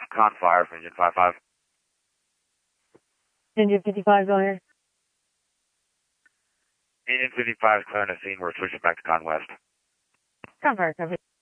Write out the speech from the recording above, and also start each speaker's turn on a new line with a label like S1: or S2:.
S1: Con fire from engine 55.
S2: Engine 55, go ahead.
S1: Engine 55 is clearing the scene. We're switching back to Con West.
S2: Con fire, copy.